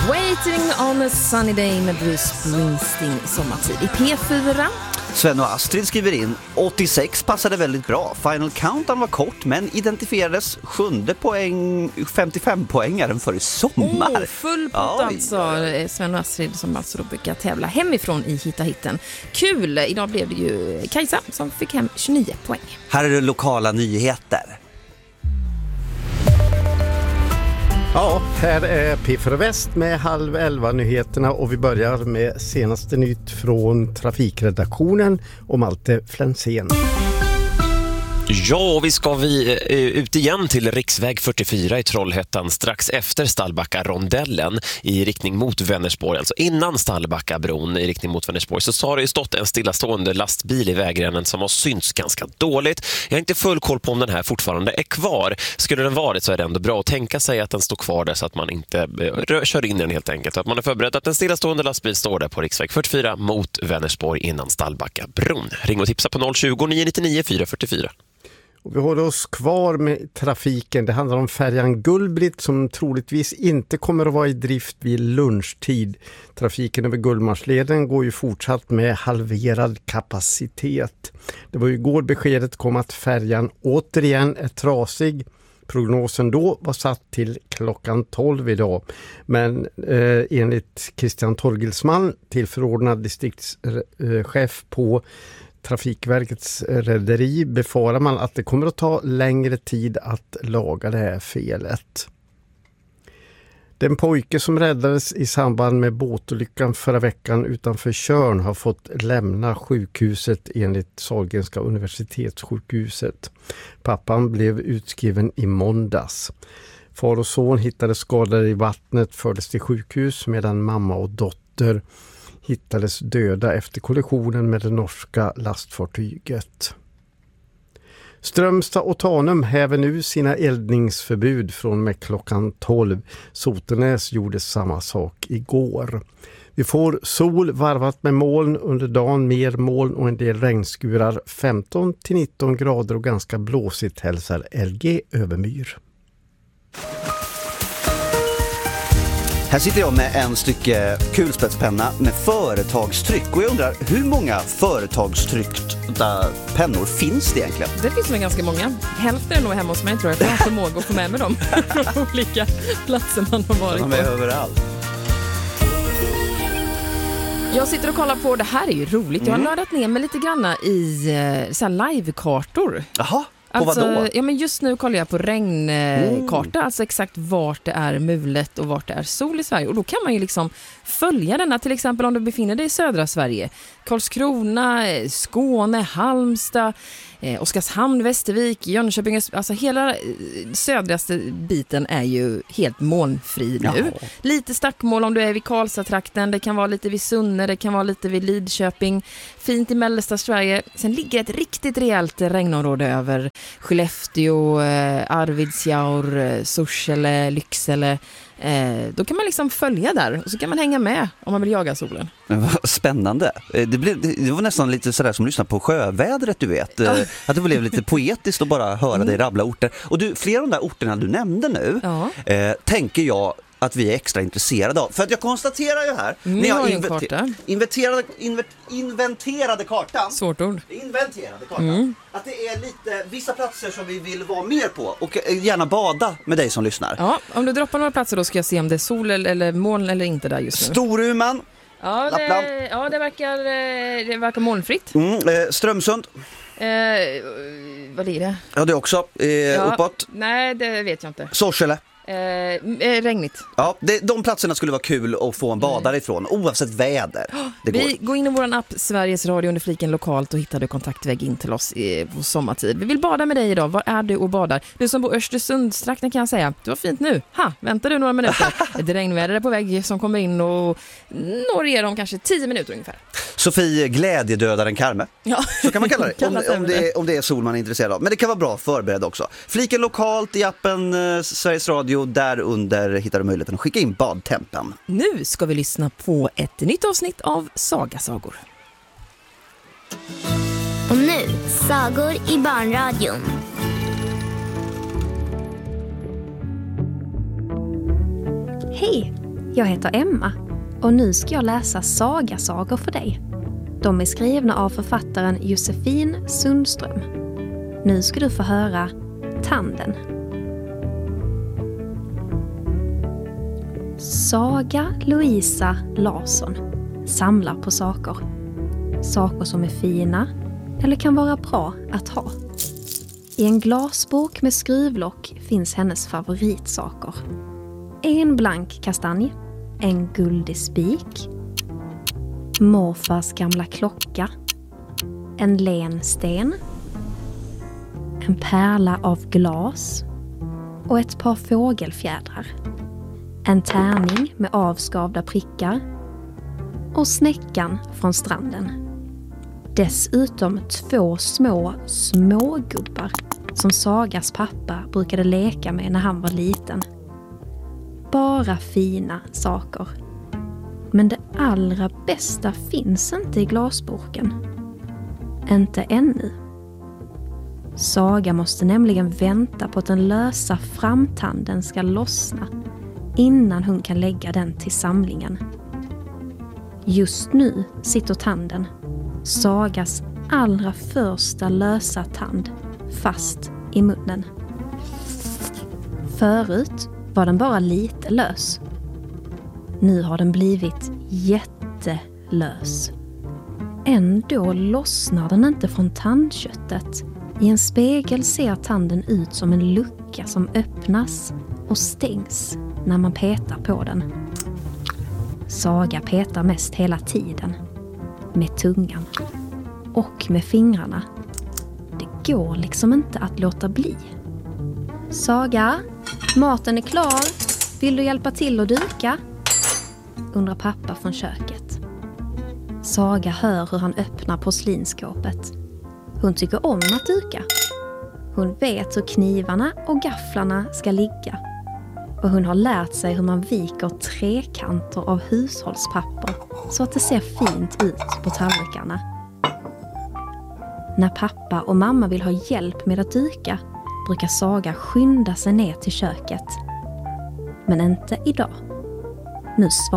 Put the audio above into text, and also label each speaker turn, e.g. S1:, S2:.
S1: Waiting on a sunny day med Bruce Springsteen sommartid i P4.
S2: Sven och Astrid skriver in 86 passade väldigt bra. Final Countdown var kort men identifierades 7:e poäng 55-poängaren för i sommar.
S1: Full pott alltså. Sven och Astrid som alltså då brukar tävla hemifrån i Hitta Hitten. Kul! Idag blev det ju Kajsa som fick hem 29 poäng.
S2: Här är det lokala nyheter.
S3: Ja, här är P4 Väst med 10:30-nyheterna och vi börjar med senaste nytt från trafikredaktionen om Malte Flensén.
S4: Ja, vi ska ut igen till riksväg 44 i Trollhättan strax efter Stallbacka-rondellen i riktning mot Vänersborg. Alltså innan Stallbackabron i riktning mot Vänersborg så har det ju stått en stillastående lastbil i vägrenen som har synts ganska dåligt. Jag har inte full koll på om den här fortfarande är kvar. Skulle den varit så är det ändå bra att tänka sig att den står kvar där så att man inte kör in den helt enkelt. Att man är förberedd att en stillastående lastbil står där på riksväg 44 mot Vänersborg innan Stallbackabron. Ring och tipsa på 020-999 444.
S3: Vi håller oss kvar med trafiken. Det handlar om färjan Gullbritt som troligtvis inte kommer att vara i drift vid lunchtid. Trafiken över Gullmarsleden går ju fortsatt med halverad kapacitet. Det var ju igår beskedet kom att färjan återigen är trasig. Prognosen då var satt till klockan 12 idag. Men enligt Christian Torgelsman, tillförordnad distriktschef på Trafikverkets rederi, befarar man att det kommer att ta längre tid att laga det här felet. Den pojke som räddades i samband med båtolyckan förra veckan utanför Tjörn har fått lämna sjukhuset enligt Sahlgrenska universitetssjukhuset. Pappan blev utskriven i måndags. Far och son hittades skadade i vattnet, fördes till sjukhus medan mamma och dotter hittades döda efter kollisionen med det norska lastfartyget. Strömstad och Tanum häver nu sina eldningsförbud från med klockan 12. Sotenäs gjorde samma sak igår. Vi får sol varvat med moln under dagen, mer moln och en del regnskurar. 15-19 grader och ganska blåsigt hälsar LG Övermyr.
S2: Här sitter jag med en stycke kulspetspenna med företagstryck och jag undrar hur många företagstryckta pennor finns det egentligen?
S1: Det finns nog ganska många. Hälften är nog hemma hos mig tror jag. Jag har förmåga att få med mig dem från olika platser man har varit på.
S2: De är överallt.
S1: Jag sitter och kollar på, det här är ju roligt. Jag har nördat ner mig lite granna i så här livekartor.
S2: Jaha.
S1: Alltså,
S2: vadå?
S1: ja, men just nu kollar jag på regnkarta, alltså exakt vart det är mulet och vart det är sol i Sverige. Och då kan man ju liksom följa denna, till exempel om du befinner dig i södra Sverige. Karlskrona, Skåne, Halmstad, Oskarshamn, Västervik, Jönköping, alltså hela södraste biten är ju helt molnfri nu. Ja. Lite stackmål om du är vid Karlstad-trakten, det kan vara lite vid Sunne, det kan vara lite vid Lidköping, fint i mellersta Sverige. Sen ligger ett riktigt rejält regnområde över Skellefteå, Arvidsjaur, Sorsele, Lycksele. Då kan man liksom följa där och så kan man hänga med om man vill jaga solen.
S2: Spännande. Det var nästan lite sådär som att lyssna på sjövädret, du vet. Att det blev lite poetiskt att bara höra dig rabbla orter. Och du, flera av de där orterna du nämnde nu tänker jag att vi är extra intresserade av. För att jag konstaterar ju här när jag inventerade kartan.
S1: Svårt ord.
S2: Inventerade kartan. Att det är lite vissa platser som vi vill vara mer på och gärna bada med dig som lyssnar.
S1: Ja, om du droppar några platser då ska jag se om det är sol eller moln eller inte där just nu.
S2: Storuman.
S1: Ja, det verkar molnfritt.
S2: Strömsund.
S1: Vad är det?
S2: Ja, det också. Uppåt.
S1: Nej, det vet jag inte.
S2: Sorsele.
S1: Regnigt.
S2: Ja, de platserna skulle vara kul att få en badare ifrån oavsett väder.
S1: Vi går in i våran app Sveriges Radio under fliken lokalt och hittar du kontaktväg in till oss på sommartid. Vi vill bada med dig idag. Var är du och badar? Du som bor Östersundstrakten kan jag säga. Det var fint nu. Väntar du några minuter? Ett regnväder är på väg som kommer in och når er om kanske 10 minuter ungefär.
S2: Sofie glädjedödaren Karme. Ja. Så kan man kalla det. om det är sol man är intresserad av. Men det kan vara bra förberedd också. Fliken lokalt i appen Sveriges Radio. Där under hittar du möjligheten att skicka in badtempen.
S1: Nu ska vi lyssna på ett nytt avsnitt av Sagasagor.
S5: Och nu, sagor i barnradion.
S6: Hej, Jag heter Emma och nu ska jag läsa sagasagor för dig. De är skrivna av författaren Josefin Sundström. Nu ska du få höra Tanden. Saga Louisa Larsson samlar på saker. Saker som är fina eller kan vara bra att ha. I en glasbok med skruvlock finns hennes favoritsaker. En blank kastanj, en guldig spik, morfars gamla klocka, en len sten, en pärla av glas och ett par fågelfjädrar. En tärning med avskavda prickar och snäckan från stranden. Dessutom 2 små smågubbar som Sagas pappa brukade leka med när han var liten. Bara fina saker. Men det allra bästa finns inte i glasburken. Inte ännu. Saga måste nämligen vänta på att den lösa framtanden ska lossna innan hon kan lägga den till samlingen. Just nu sitter tanden, Sagas allra första lösa tand, fast i munnen. Förut var den bara lite lös. Nu har den blivit jättelös. Ändå lossnar den inte från tandköttet. I en spegel ser tanden ut som en lucka som öppnas och stängs när man petar på den. Saga petar mest hela tiden. Med tungan. Och med fingrarna. Det går liksom inte att låta bli. Saga, maten är klar. Vill du hjälpa till att duka? Undrar pappa från köket. Saga hör hur han öppnar porslinskåpet. Hon tycker om att duka. Hon vet hur knivarna och gafflarna ska ligga. Och hon har lärt sig hur man viker trekanter av hushållspapper så att det ser fint ut på tallrikarna. När pappa och mamma vill ha hjälp med att duka brukar Saga skynda sig ner till köket. Men inte idag. Nu